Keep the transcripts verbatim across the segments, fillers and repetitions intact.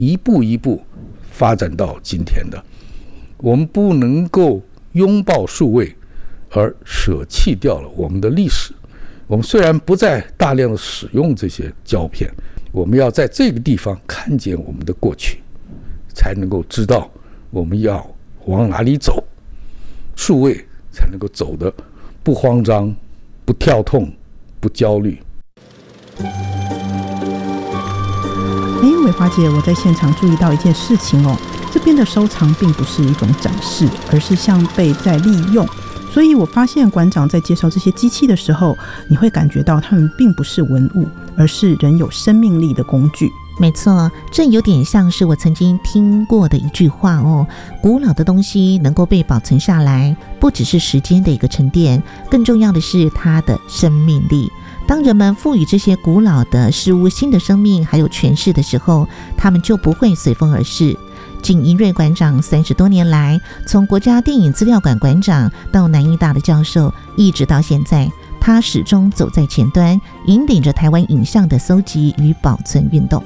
一步一步发展到今天的。我们不能够拥抱数位而舍弃掉了我们的历史。我们虽然不再大量的使用这些胶片，我们要在这个地方看见我们的过去，才能够知道我们要往哪里走，数位才能够走得不慌张、不跳痛、不焦虑。 哎，伟华姐，我在现场注意到一件事情哦，这边的收藏并不是一种展示，而是像被在利用。所以我发现馆长在介绍这些机器的时候，你会感觉到它们并不是文物，而是人有生命力的工具。 没错，这有点像是我曾经听过的一句话哦，古老的东西能够被保存下来，不只是时间的一个沉淀，更重要的是它的生命力。当人们赋予这些古老的事物新的生命还有诠释的时候，他们就不会随风而逝。景银瑞馆长三十多年来，从国家电影资料馆馆长到南艺大的教授，一直到现在，他始终走在前端，引领着台湾影像的搜集与保存运动。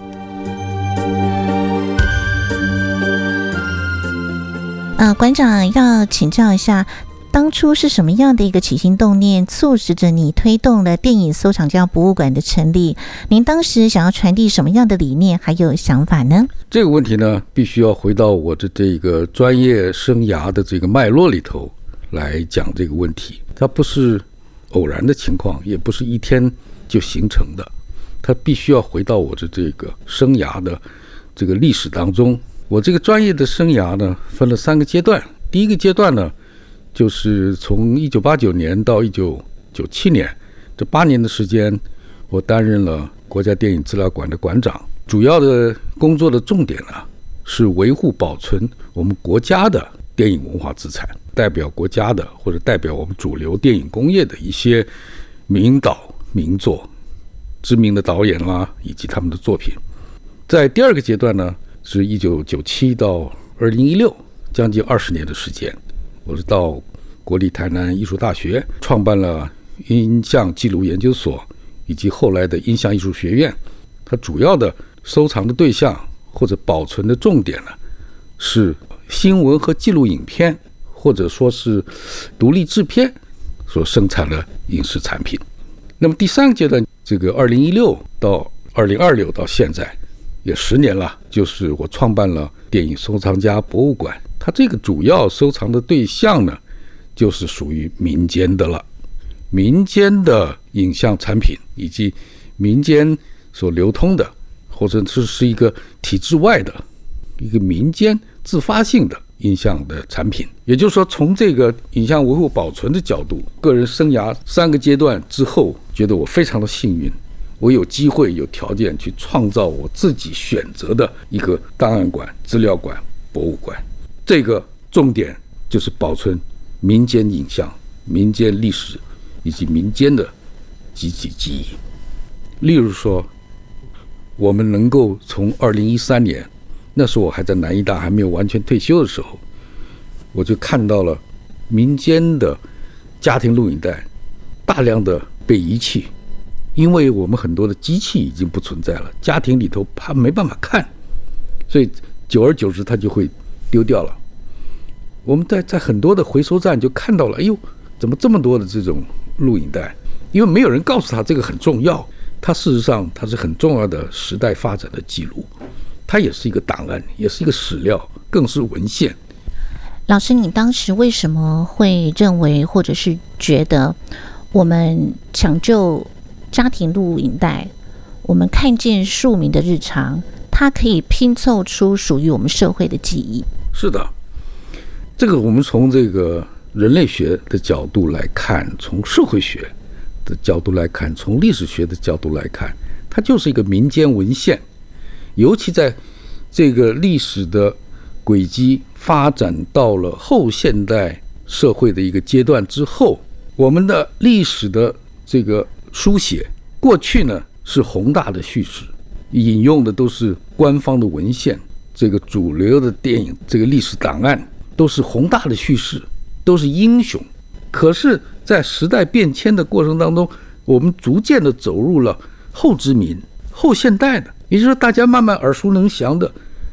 呃，馆长要请教一下，当初是什么样的一个起心动念，促使着你推动了电影收藏家博物馆的成立？您当时想要传递什么样的理念还有想法呢？ 这个问题呢，必须要回到我的这个专业生涯的这个脉络里头来讲这个问题。它不是偶然的情况，也不是一天就形成的，它必须要回到我的这个生涯的这个历史当中。我这个专业的生涯呢，分了三个阶段。第一个阶段呢，就是从一九八九年到一九九七年，这八年的时间，我担任了国家电影资料馆的馆长。主要的工作的重点呢，是维护保存我们国家的电影文化资产，代表国家的或者代表我们主流电影工业的一些名导名作、知名的导演啦，以及他们的作品。在第二个阶段呢，是一九九七到二零一六，将近二十年的时间，我是到国立台南艺术大学创办了音像纪录研究所，以及后来的音像艺术学院。它主要的收藏的对象或者保存的重点呢，是新闻和纪录影片，或者说是独立制片所生产的影视产品。那么第三个阶段，这个二零一六到二零二六到现在也十年了，就是我创办了电影收藏家博物馆。它这个主要收藏的对象呢，就是属于民间的了，民间的影像产品以及民间所流通的，或者是是一个体制外的一个民间自发性的影像的产品。也就是说，从这个影像维护保存的角度，个人生涯三个阶段之后，觉得我非常的幸运，我有机会有条件去创造我自己选择的一个档案馆、资料馆、博物馆。这个重点就是保存民间影像、民间历史以及民间的集体记忆。例如说，我们能够从二零一三年，那时候我还在南艺大还没有完全退休的时候，我就看到了民间的家庭录影带大量的被遗弃，因为我们很多的机器已经不存在了，家庭里头怕没办法看，所以久而久之它就会丢掉了。我们在在很多的回收站就看到了，哎呦，怎么这么多的这种录影带？因为没有人告诉他这个很重要，它事实上它是很重要的时代发展的记录，它也是一个档案，也是一个史料，更是文献。 老师，你当时为什么会认为或者是觉得我们抢救家庭录影带，我们看见庶民的日常，它可以拼凑出属于我们社会的记忆？ 是的，这个我们从这个人类学的角度来看，从社会学的角度来看，从历史学的角度来看，它就是一个民间文献。尤其在这个历史的轨迹发展到了后现代社会的一个阶段之后，我们的历史的这个书写，过去呢是宏大的叙事，引用的都是官方的文献，这个主流的电影，这个历史档案都是宏大的叙事，都是英雄。可是在时代变迁的过程当中，我们逐渐的走入了后殖民、后现代的，也就是说大家慢慢耳熟能详的